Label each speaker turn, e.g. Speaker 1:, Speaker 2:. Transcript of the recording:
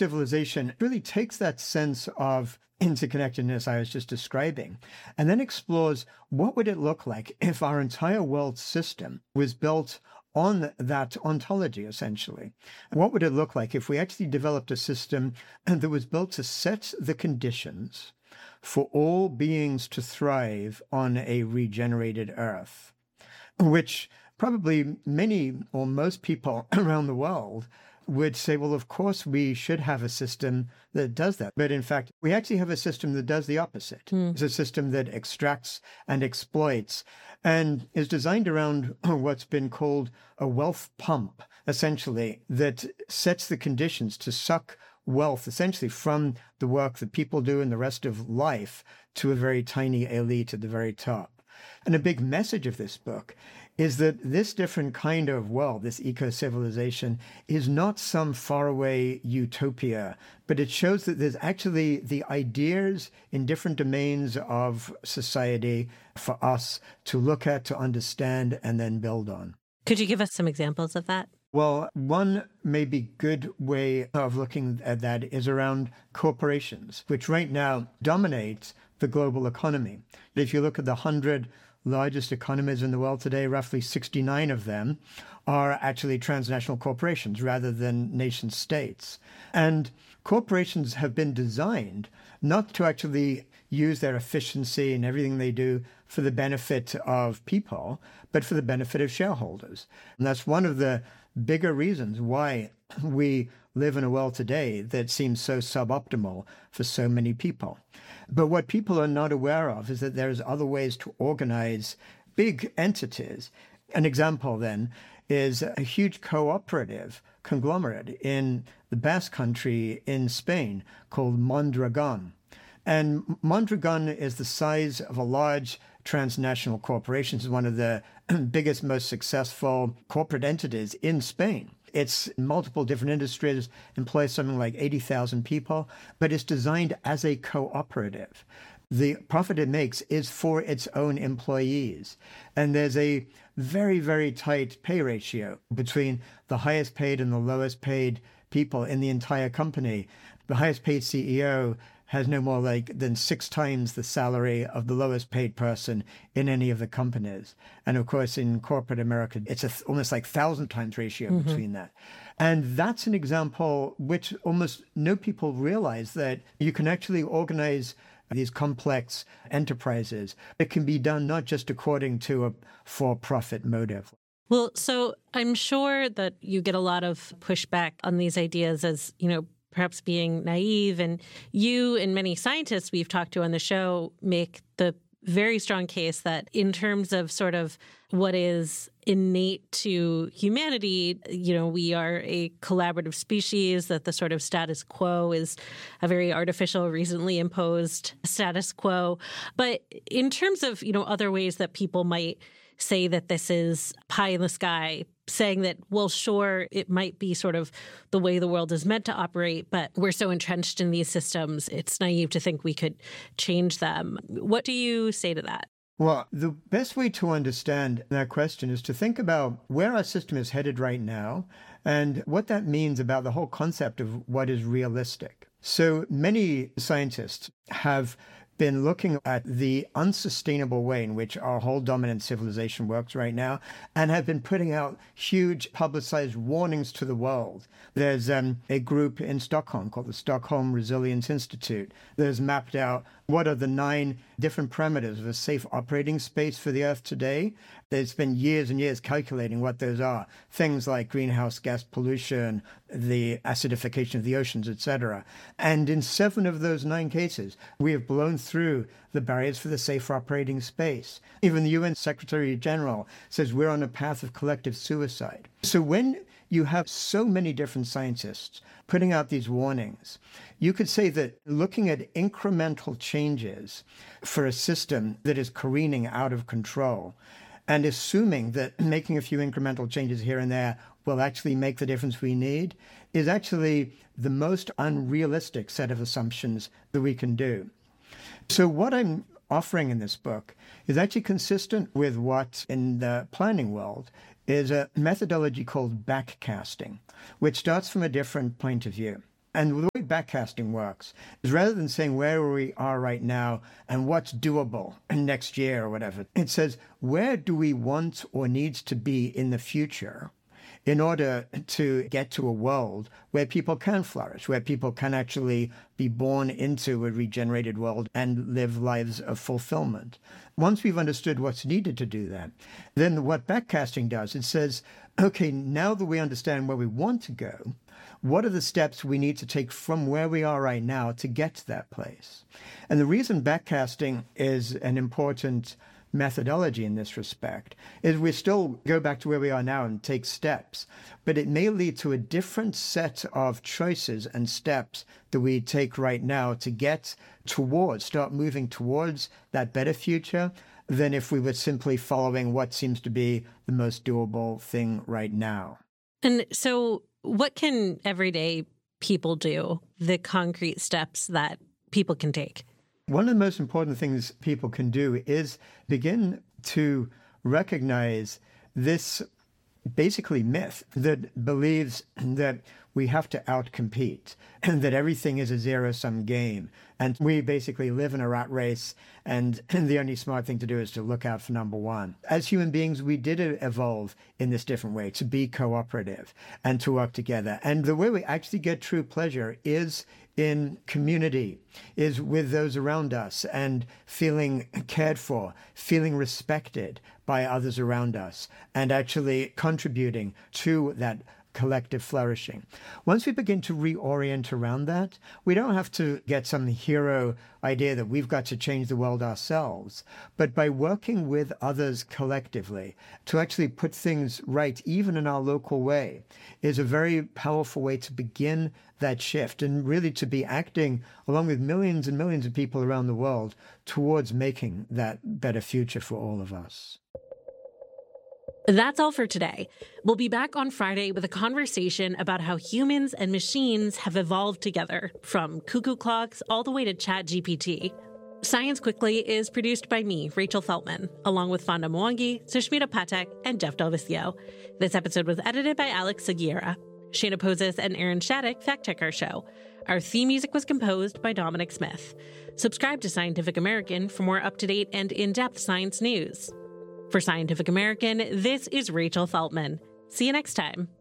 Speaker 1: eco-civilization really takes that sense of interconnectedness I was just describing, and then explores what would it look like if our entire world system was built on that ontology, essentially. What would it look like if we actually developed a system that was built to set the conditions for all beings to thrive on a regenerated Earth, which probably many or most people around the world would say, well, of course, we should have a system that does that. But in fact, we actually have a system that does the opposite. It's a system that extracts and exploits and is designed around what's been called a wealth pump, essentially, that sets the conditions to suck wealth, essentially, from the work that people do in the rest of life to a very tiny elite at the very top. And a big message of this book is that this different kind of world, this eco-civilization, is not some faraway utopia, but it shows that there's actually the ideas in different domains of society for us to look at, to understand, and then build on.
Speaker 2: Could you give us some examples of that?
Speaker 1: Well, one maybe good way of looking at that is around corporations, which right now dominate the global economy. If you look at the 100 largest economies in the world today, roughly 69 of them are actually transnational corporations rather than nation states. And corporations have been designed not to actually use their efficiency and everything they do for the benefit of people, but for the benefit of shareholders. And that's one of the bigger reasons why we live in a world today that seems so suboptimal for so many people. But what people are not aware of is that there's other ways to organize big entities. An example, then, is a huge cooperative conglomerate in the Basque Country in Spain called Mondragon. And Mondragon is the size of a large transnational corporation. It's one of the biggest, most successful corporate entities in Spain. It's multiple different industries, employs something like 80,000 people, but it's designed as a cooperative. The profit it makes is for its own employees. And there's a very, very tight pay ratio between the highest paid and the lowest paid people in the entire company. The highest paid CEO has no more than 6 times the salary of the lowest paid person in any of the companies. And of course, in corporate America, it's almost 1,000 times ratio between that. And that's an example which almost no people realize, that you can actually organize these complex enterprises. It can be done not just according to a for-profit motive.
Speaker 2: Well, so I'm sure that you get a lot of pushback on these ideas as, perhaps being naive. And you and many scientists we've talked to on the show make the very strong case that in terms of sort of what is innate to humanity, we are a collaborative species, that the sort of status quo is a very artificial, recently imposed status quo. But in terms of, other ways that people might say that this is pie in the sky, saying that, well, sure, it might be sort of the way the world is meant to operate, but we're so entrenched in these systems, it's naive to think we could change them. What do you say to that?
Speaker 1: Well, the best way to understand that question is to think about where our system is headed right now and what that means about the whole concept of what is realistic. So many scientists have been looking at the unsustainable way in which our whole dominant civilization works right now and have been putting out huge publicized warnings to the world. There's a group in Stockholm called the Stockholm Resilience Institute that has mapped out what are the 9 different parameters of a safe operating space for the Earth today. They spent years and years calculating what those are. Things like greenhouse gas pollution, the acidification of the oceans, etc. And in 7 of those 9 cases, we have blown through the barriers for the safe operating space. Even the UN Secretary General says we're on a path of collective suicide. So when you have so many different scientists putting out these warnings, you could say that looking at incremental changes for a system that is careening out of control and assuming that making a few incremental changes here and there will actually make the difference we need is actually the most unrealistic set of assumptions that we can do. So what I'm offering in this book is actually consistent with what in the planning world is a methodology called backcasting, which starts from a different point of view. And the way backcasting works is rather than saying where we are right now and what's doable next year or whatever, it says where do we want or needs to be in the future in order to get to a world where people can flourish, where people can actually be born into a regenerated world and live lives of fulfillment. Once we've understood what's needed to do that, then what backcasting does, it says, okay, now that we understand where we want to go, what are the steps we need to take from where we are right now to get to that place? And the reason backcasting is an important methodology in this respect is we still go back to where we are now and take steps, but it may lead to a different set of choices and steps that we take right now to get towards, start moving towards that better future than if we were simply following what seems to be the most doable thing right now.
Speaker 2: And so what can everyday people do, the concrete steps that people can take?
Speaker 1: One of the most important things people can do is begin to recognize this basically myth that believes that we have to outcompete and that everything is a zero-sum game. And we basically live in a rat race, and the only smart thing to do is to look out for number one. As human beings, we did evolve in this different way, to be cooperative and to work together. And the way we actually get true pleasure is in community, is with those around us and feeling cared for, feeling respected by others around us, and actually contributing to that collective flourishing. Once we begin to reorient around that, we don't have to get some hero idea that we've got to change the world ourselves, but by working with others collectively to actually put things right, even in our local way, is a very powerful way to begin that shift and really to be acting along with millions and millions of people around the world towards making that better future for all of us.
Speaker 2: That's all for today. We'll be back on Friday with a conversation about how humans and machines have evolved together, from cuckoo clocks all the way to ChatGPT. Science Quickly is produced by me, Rachel Feltman, along with Fonda Mwangi, Sushmita Patek, and Jeff Del Vecchio. This episode was edited by Alex Seguiera. Shana Poses and Aaron Shattuck fact-check our show. Our theme music was composed by Dominic Smith. Subscribe to Scientific American for more up-to-date and in-depth science news. For Scientific American, this is Rachel Feltman. See you next time.